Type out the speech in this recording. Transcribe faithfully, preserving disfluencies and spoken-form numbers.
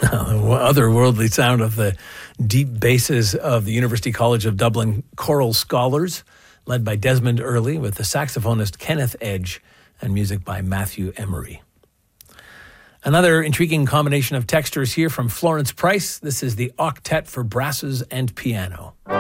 otherworldly sound of the deep basses of the University College of Dublin Choral Scholars, led by Desmond Earley, with the saxophonist Kenneth Edge, and music by Matthew Emery. Another intriguing combination of textures here from Florence Price. This is the Octet for Brasses and Piano.